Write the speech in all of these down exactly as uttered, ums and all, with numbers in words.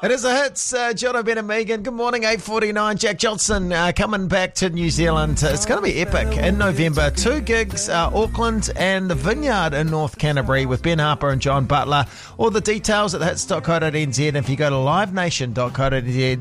It is a hits, uh, Jono, Ben and Megan. Good morning, eight forty-nine. Jack Johnson uh, coming back to New Zealand. Uh, it's going to be epic in November. Two gigs, uh, Auckland and the Vineyard in North Canterbury with Ben Harper and John Butler. All the details at the hits dot co dot n z. And if you go to live nation dot co dot n z,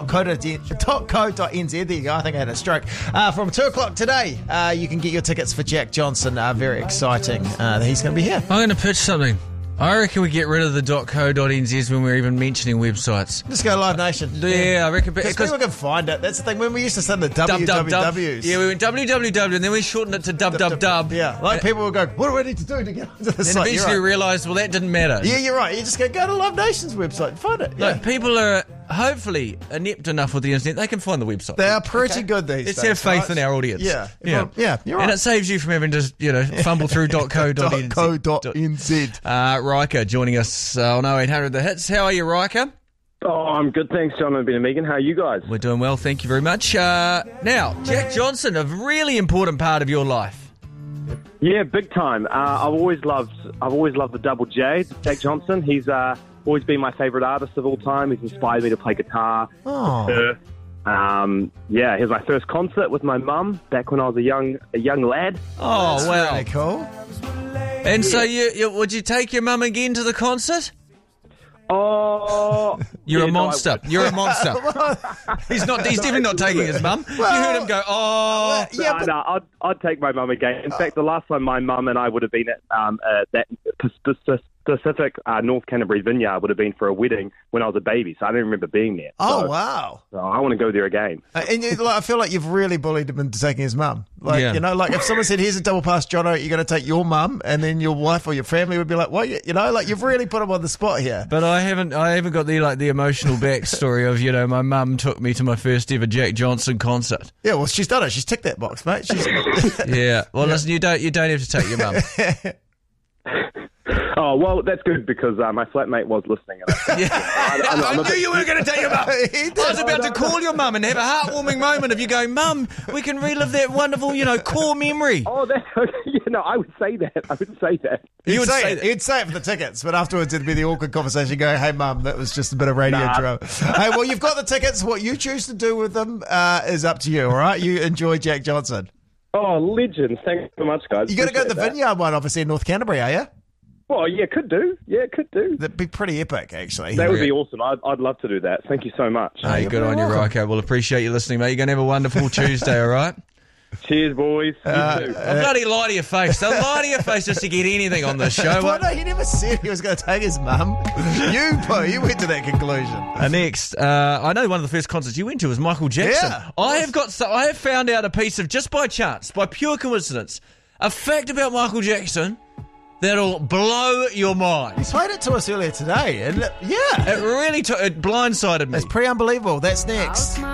there you go, I think I had a stroke. Uh, from two o'clock today, uh, you can get your tickets for Jack Johnson. Uh, very exciting uh, that he's going to be here. I'm going to pitch something. I reckon we get rid of the .co dot n z when we're even mentioning websites. Just go Live Nation. Yeah, yeah I reckon. Because people can find it. That's the thing. When we used to send the W W Ws. Yeah, we went W W W and then we shortened it to dub dub dub. Yeah, like people would go, what do I need to do to get onto the site? And eventually right. realised, well, that didn't matter. Yeah, you're right. You just go, go to Live Nation's website and find it. Look, yeah. people are hopefully inept enough with the internet, they can find the website. They are pretty okay. good these Let's days. Let's have faith right? in our audience. Yeah. Yeah, well, yeah you're right. And it saves you from having to, you know, fumble through .co dot n z. .co dot n z. Uh, Riker joining us uh, on oh eight hundred The Hits. How are you, Riker? Oh, I'm good, thanks, John and Ben and Megan. How are you guys? We're doing well, thank you very much. Uh, now, Jack Johnson, a really important part of your life. Yeah, big time. Uh, I've always loved, I've always loved the Double J, Jack Johnson. He's uh, always been my favourite artist of all time. He's inspired me to play guitar. Oh. Um, yeah, here's my first concert with my mum back when I was a young, a young lad. Oh, That's wow, really cool. And so, you, you would you take your mum again to the concert? Oh, you're yeah, a monster. No, you're a monster. he's not. He's definitely not taking his mum. Well, you heard him go. Oh, no, yeah, but... no, I'd, I'd take my mum again. In fact, the last time my mum and I would have been at um, uh, that specific uh, North Canterbury Vineyard would have been for a wedding when I was a baby, so I don't remember being there. Oh, so, wow. So I want to go there again. Uh, and you, like, I feel like you've really bullied him into taking his mum. Like, yeah. you know, like if someone said, here's a double pass, Jono, you're going to take your mum, and then your wife or your family would be like, what? You know, like you've really put him on the spot here. But I haven't, I haven't got the like the emotional backstory of, you know, my mum took me to my first ever Jack Johnson concert. Yeah, well, she's done it. She's ticked that box, mate. She's... yeah. Well, yeah. listen, you don't, you don't have to take your mum. Oh, well, that's good because uh, my flatmate was listening. And I, yeah. I, I, I, I knew bit... you were going to take your mum. I was about to call your mum and have a heartwarming moment of you going, Mum, we can relive that wonderful, you know, core memory. Oh, that's okay. You know, I would say that. I would say that. You You'd would say, say it. You'd say it for the tickets, but afterwards it'd be the awkward conversation going, hey, Mum, that was just a bit of radio nah. drama. Hey, well, you've got the tickets. What you choose to do with them uh, is up to you, all right? You enjoy Jack Johnson. Oh, legends. Thanks so much, guys. You got to go to the that. Vineyard one, obviously, in North Canterbury, are you? Well, yeah, could do. Yeah, could do. That'd be pretty epic, actually. That would be awesome. I'd, I'd love to do that. Thank you so much. Hey, good on you, Rico. We'll appreciate you listening, mate. You're going to have a wonderful Tuesday, all right? Cheers, boys. You uh, too. Uh, I'll bloody lie to your face. Don't lie to your face just to get anything on this show. Well, no, he never said he was going to take his mum. You, Pooh, you went to that conclusion. Uh, next, uh, I know one of the first concerts you went to was Michael Jackson. Yeah. I have got. So, I have found out a piece of, just by chance, by pure coincidence, a fact about Michael Jackson that'll blow your mind. He played it to us earlier today, and yeah. It really t- it blindsided me. It's pretty unbelievable. That's next.